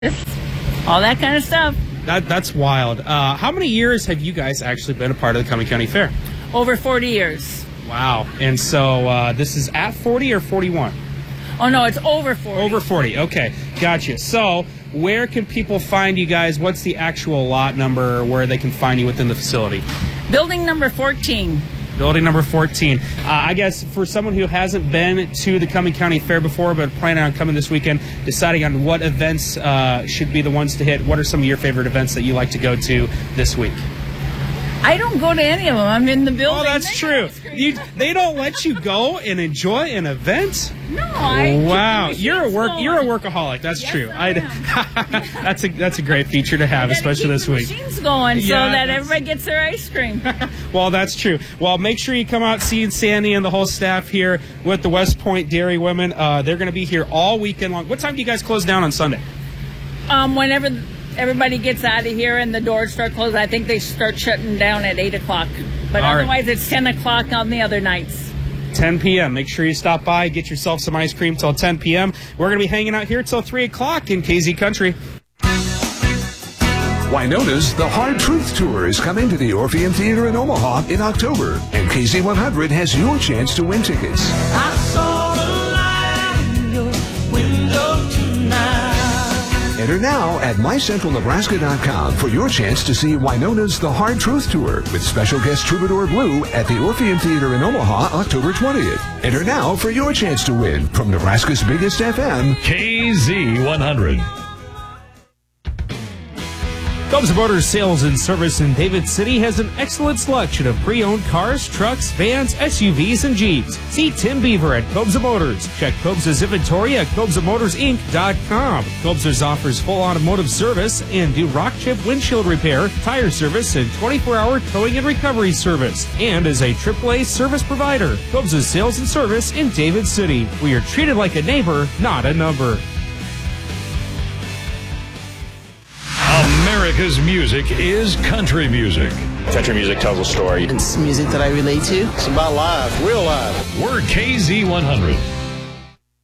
all that kind of stuff. That's wild. How many years have you guys actually been a part of the Cumming County Fair? Over 40 years. Wow. And so this is at 40 or 41? Oh, no, it's over 40. Over 40. Okay. Gotcha. So where can people find you guys? What's the actual lot number where they can find you within the facility? Building number 14. Building number 14. I guess for someone who hasn't been to the Cumming County Fair before but planning on coming this weekend, deciding on what events should be the ones to hit, what are some of your favorite events that you like to go to this week? I don't go to any of them. I'm in the building. Oh, that's true. They don't let you go and enjoy an event? No, wow, you're a workaholic. That's true. That's a great feature to have, especially this week. Machines going so that everybody gets their ice cream. Well, that's true. Well, make sure you come out seeing Sandy and the whole staff here with the West Point Dairy Women. They're going to be here all weekend long. What time do you guys close down on Sunday? Whenever everybody gets out of here and the doors start closing, I think they start shutting down at 8 o'clock. But otherwise, it's 10 o'clock on the other nights. 10 p.m. Make sure you stop by, get yourself some ice cream till 10 p.m. We're going to be hanging out here till 3 o'clock in KZ Country. Wynona's The Hard Truth Tour is coming to the Orpheum Theater in Omaha in October, and KZ100 has your chance to win tickets. I saw the light in your window tonight. Enter now at mycentralnebraska.com for your chance to see Wynona's The Hard Truth Tour with special guest Troubadour Blue at the Orpheum Theater in Omaha October 20th. Enter now for your chance to win from Nebraska's biggest FM, KZ100. Cobza Motors Sales and Service in David City has an excellent selection of pre-owned cars, trucks, vans, SUVs, and Jeeps. See Tim Beaver at Cobza Motors. Check Cobza's inventory at CobzaMotorsInc.com. Cobza's offers full automotive service and do rock chip windshield repair, tire service, and 24-hour towing and recovery service. And is a AAA service provider. Cobza's Sales and Service in David City. We are treated like a neighbor, not a number. America's music is country music. Country music tells a story. It's music that I relate to. It's about life, real life. We're KZ100.